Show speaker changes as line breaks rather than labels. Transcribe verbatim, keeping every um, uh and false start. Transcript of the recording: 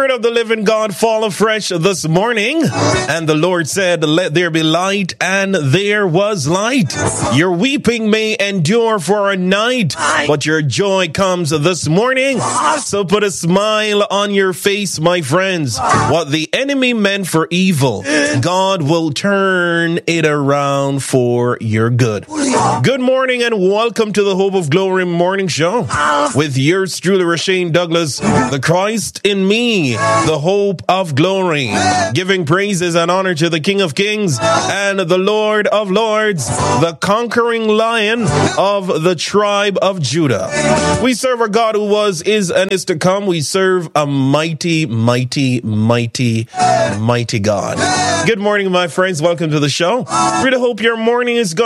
Spirit of the living God fall afresh this morning. And the Lord said, let there be light, and there was light. Your weeping may endure for a night, but your joy comes this morning. So put a smile on your face, my friends. What the enemy meant for evil, God will turn it around for your good. Good morning and welcome to the Hope of Glory Morning Show with yours truly, Rashane Douglas, the Christ in me, the hope of glory, giving praises and honor to the King of Kings and the Lord of Lords, the conquering Lion of the tribe of Judah. We serve a God who was, is, and is to come. We serve a mighty, mighty, mighty, mighty God. Good morning, my friends. Welcome to the show. Really hope your morning is going